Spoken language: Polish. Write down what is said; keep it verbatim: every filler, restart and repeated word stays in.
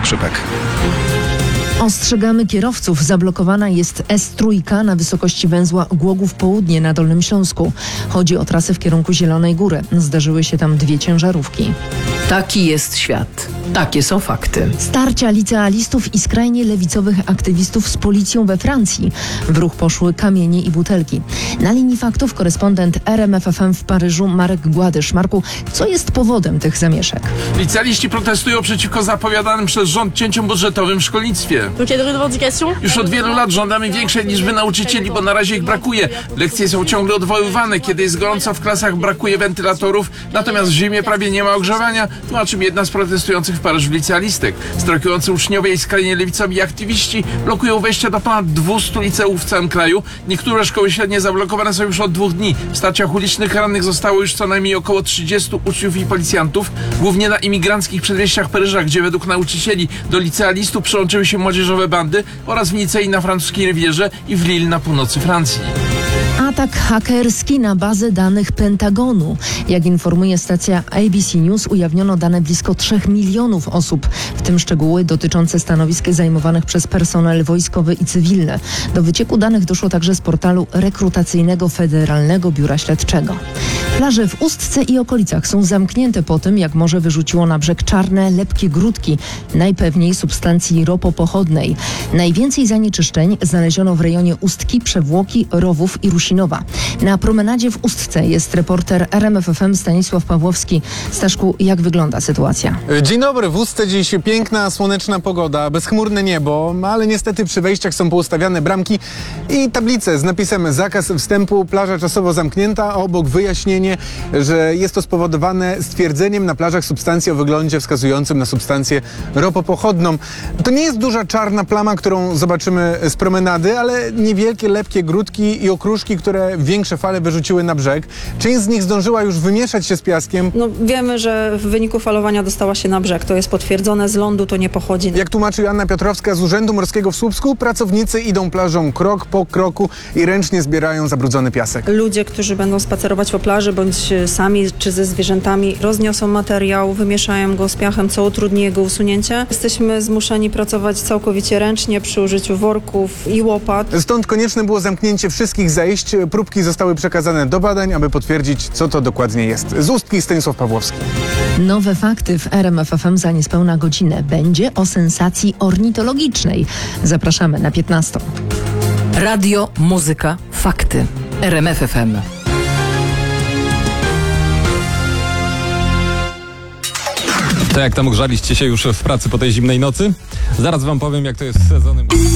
Skrzypek. Ostrzegamy kierowców. Zablokowana jest S trzy na wysokości węzła Głogów Południe na Dolnym Śląsku. Chodzi o trasę w kierunku Zielonej Góry. Zdarzyły się tam dwie ciężarówki. Taki jest świat. Takie są fakty. Starcia licealistów i skrajnie lewicowych aktywistów z policją we Francji. W ruch poszły kamienie i butelki. Na linii faktów korespondent R M F F M w Paryżu Marek Gładysz. Marku, co jest powodem tych zamieszek? Licealiści protestują przeciwko zapowiadanym przez rząd cięciom budżetowym w szkolnictwie. Już od wielu lat żądamy większej liczby nauczycieli, bo na razie ich brakuje. Lekcje są ciągle odwoływane. Kiedy jest gorąco w klasach, brakuje wentylatorów, natomiast w zimie prawie nie ma ogrzewania, tłumaczy jedna z protestujących w Paryżu licealistek. Strajkujący uczniowie i skrajnie lewicowi aktywiści blokują wejścia do ponad dwustu liceów w całym kraju. Niektóre szkoły średnie zablokowane są już od dwóch dni. W starciach ulicznych rannych zostało już co najmniej około trzydziestu uczniów i policjantów, głównie na imigranckich przedmieściach Paryża, gdzie według nauczycieli do licealistów przyłączyły się młodzieżowe bandy, oraz w Nicei na francuskiej Rywierze i w Lille na północy Francji. Atak hakerski na bazę danych Pentagonu. Jak informuje stacja A B C News, ujawniono dane blisko trzech milionów osób, w tym szczegóły dotyczące stanowisk zajmowanych przez personel wojskowy i cywilny. Do wycieku danych doszło także z portalu rekrutacyjnego Federalnego Biura Śledczego. Plaże w Ustce i okolicach są zamknięte po tym, jak morze wyrzuciło na brzeg czarne, lepkie grudki, najpewniej substancji ropopochodnej. Najwięcej zanieczyszczeń znaleziono w rejonie Ustki, Przewłoki, Rowów i Rusinowa. Na promenadzie w Ustce jest reporter R M F F M Stanisław Pawłowski. Staszku, jak wygląda sytuacja? Dzień dobry. W Ustce dziś piękna, słoneczna pogoda, bezchmurne niebo, ale niestety przy wejściach są poustawiane bramki i tablice z napisem zakaz wstępu, plaża czasowo zamknięta, a obok wyjaśnienie, że jest to spowodowane stwierdzeniem na plażach substancji o wyglądzie wskazującym na substancję ropopochodną. To nie jest duża czarna plama, którą zobaczymy z promenady, ale niewielkie, lepkie grudki i okruszki, które większe fale wyrzuciły na brzeg. Część z nich zdążyła już wymieszać się z piaskiem. No, wiemy, że w wyniku falowania dostała się na brzeg. To jest potwierdzone, z lądu to nie pochodzi. Jak tłumaczy Joanna Piotrowska z Urzędu Morskiego w Słupsku, pracownicy idą plażą krok po kroku i ręcznie zbierają zabrudzony piasek. Ludzie, którzy będą spacerować po plaży, bądź sami czy ze zwierzętami, rozniosą materiał, wymieszają go z piachem, co utrudni jego usunięcie. Jesteśmy zmuszeni pracować całkowicie ręcznie przy użyciu worków i łopat. Stąd konieczne było zamknięcie wszystkich zejść. Próbki zostały przekazane do badań, aby potwierdzić, co to dokładnie jest. Z Ustki Stanisław Pawłowski. Nowe fakty w R M F F M za niespełna godzinę. Będzie o sensacji ornitologicznej. Zapraszamy na piętnastą. Radio, muzyka, fakty. R M F F M. To jak tam ogrzaliście się już w pracy po tej zimnej nocy? Zaraz wam powiem, jak to jest z sezonem.